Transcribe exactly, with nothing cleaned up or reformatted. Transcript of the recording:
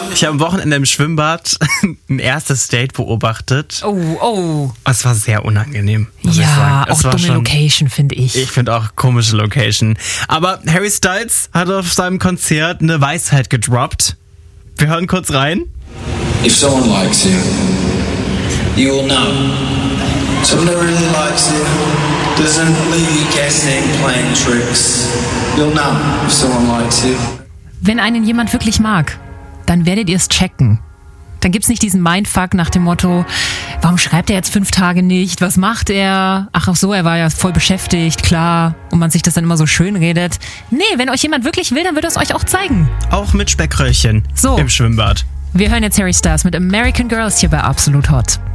Ich habe am Wochenende im Schwimmbad ein erstes Date beobachtet. Oh, oh. Es war sehr unangenehm, muss ich Ja, sagen. Es auch war dumme schon, Location, finde ich. Ich finde auch komische Location. Aber Harry Styles hat auf seinem Konzert eine Weisheit gedroppt. Wir hören kurz rein. If someone likes you, you will know. Someone who really likes you doesn't leave you guessing, playing tricks. You'll know if someone likes you. Wenn einen jemand wirklich mag, dann werdet ihr es checken. Dann gibt's nicht diesen Mindfuck nach dem Motto, warum schreibt er jetzt fünf Tage nicht? Was macht er? Ach, ach so, er war ja voll beschäftigt, klar. Und man sich das dann immer so schön redet. Nee, wenn euch jemand wirklich will, dann wird er es euch auch zeigen. Auch mit Speckröllchen So. im Schwimmbad. Wir hören jetzt Harry Styles mit American Girls hier bei Absolut Hot.